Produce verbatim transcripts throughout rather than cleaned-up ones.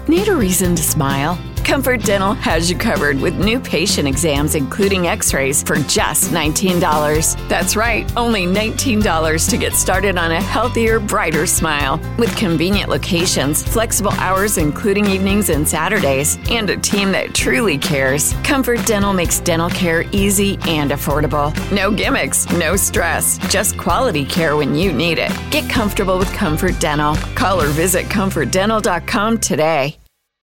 Need a reason to smile? Comfort Dental has you covered with new patient exams, including x-rays, for just nineteen dollars. That's right, only nineteen dollars to get started on a healthier, brighter smile. With convenient locations, flexible hours including evenings and Saturdays, and a team that truly cares, Comfort Dental makes dental care easy and affordable. No gimmicks, no stress, just quality care when you need it. Get comfortable with Comfort Dental. Call or visit comfort dental dot com today.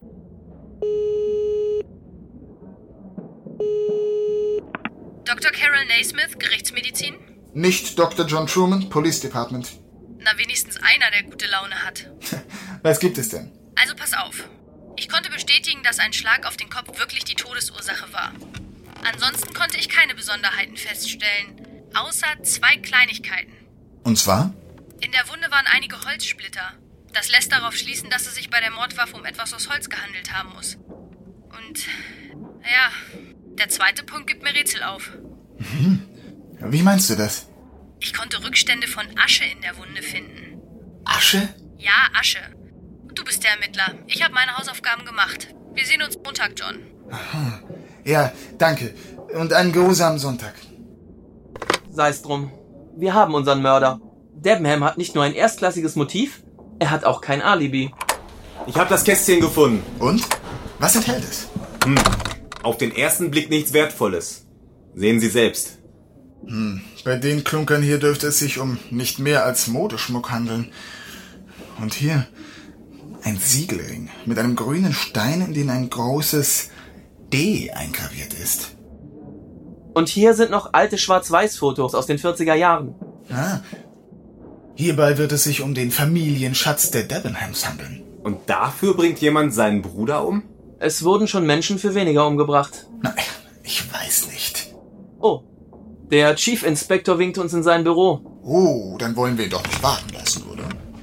Doktor Carol Naismith, Gerichtsmedizin? Nicht Doktor John Truman, Police Department. Na, wenigstens einer, der gute Laune hat. Was gibt es denn? Also pass auf. Ich konnte bestätigen, dass ein Schlag auf den Kopf wirklich die Todesursache war. Ansonsten konnte ich keine Besonderheiten feststellen, außer zwei Kleinigkeiten. Und zwar? In der Wunde waren einige Holzsplitter. Das lässt darauf schließen, dass es sich bei der Mordwaffe um etwas aus Holz gehandelt haben muss. Und, ja, der zweite Punkt gibt mir Rätsel auf. Mhm. Wie meinst du das? Ich konnte Rückstände von Asche in der Wunde finden. Asche? Ja, Asche. Du bist der Ermittler. Ich habe meine Hausaufgaben gemacht. Wir sehen uns Montag, John. Aha. Ja, danke. Und einen geruhsamen Sonntag. Sei's drum. Wir haben unseren Mörder. Debenham hat nicht nur ein erstklassiges Motiv, er hat auch kein Alibi. Ich habe das Kästchen gefunden. Und? Was enthält es? Hm. Auf den ersten Blick nichts Wertvolles. Sehen Sie selbst. Hm. Bei den Klunkern hier dürfte es sich um nicht mehr als Modeschmuck handeln. Und hier ein Siegelring mit einem grünen Stein, in den ein großes D eingraviert ist. Und hier sind noch alte Schwarz-Weiß-Fotos aus den vierziger Jahren. Ah. Hierbei wird es sich um den Familienschatz der Debenhams handeln. Und dafür bringt jemand seinen Bruder um? Es wurden schon Menschen für weniger umgebracht. Nein, ich weiß nicht. Oh, der Chief Inspector winkt uns in sein Büro. Oh, dann wollen wir ihn doch nicht warten lassen, oder?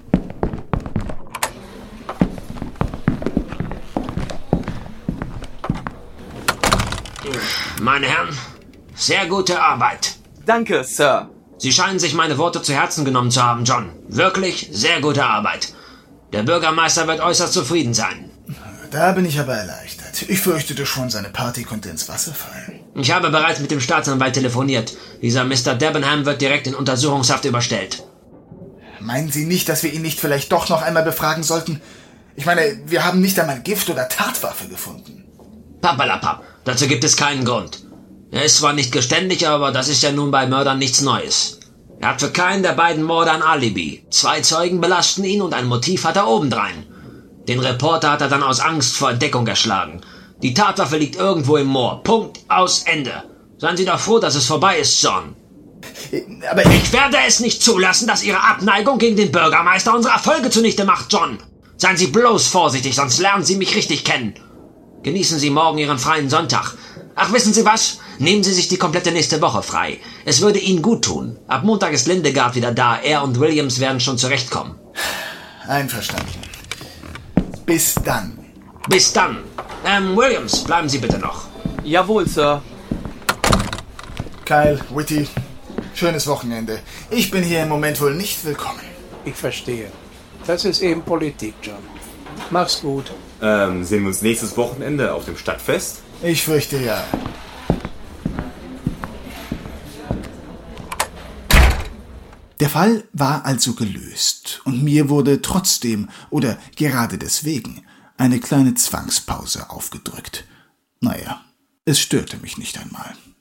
Meine Herren, sehr gute Arbeit. Danke, Sir. Sie scheinen sich meine Worte zu Herzen genommen zu haben, John. Wirklich sehr gute Arbeit. Der Bürgermeister wird äußerst zufrieden sein. Da bin ich aber erleichtert. Ich fürchtete schon, seine Party könnte ins Wasser fallen. Ich habe bereits mit dem Staatsanwalt telefoniert. Dieser Mister Debenham wird direkt in Untersuchungshaft überstellt. Meinen Sie nicht, dass wir ihn nicht vielleicht doch noch einmal befragen sollten? Ich meine, wir haben nicht einmal Gift oder Tatwaffe gefunden. Pappalapapp, dazu gibt es keinen Grund. Er ist zwar nicht geständig, aber das ist ja nun bei Mördern nichts Neues. Er hat für keinen der beiden Morde ein Alibi. Zwei Zeugen belasten ihn und ein Motiv hat er obendrein. Den Reporter hat er dann aus Angst vor Entdeckung erschlagen. Die Tatwaffe liegt irgendwo im Moor. Punkt, aus, Ende. Seien Sie doch froh, dass es vorbei ist, John. Aber ich werde es nicht zulassen, dass Ihre Abneigung gegen den Bürgermeister unsere Erfolge zunichte macht, John. Seien Sie bloß vorsichtig, sonst lernen Sie mich richtig kennen. Genießen Sie morgen Ihren freien Sonntag. Ach, wissen Sie was? Nehmen Sie sich die komplette nächste Woche frei. Es würde Ihnen gut tun. Ab Montag ist Lindegard wieder da. Er und Williams werden schon zurechtkommen. Einverstanden. Bis dann. Bis dann. Ähm, Williams, bleiben Sie bitte noch. Jawohl, Sir. Kyle, Whitty, schönes Wochenende. Ich bin hier im Moment wohl nicht willkommen. Ich verstehe. Das ist eben Politik, John. Mach's gut. Ähm, sehen wir uns nächstes Wochenende auf dem Stadtfest? Ich fürchte ja. Der Fall war also gelöst und mir wurde trotzdem oder gerade deswegen eine kleine Zwangspause aufgedrückt. Naja, es störte mich nicht einmal.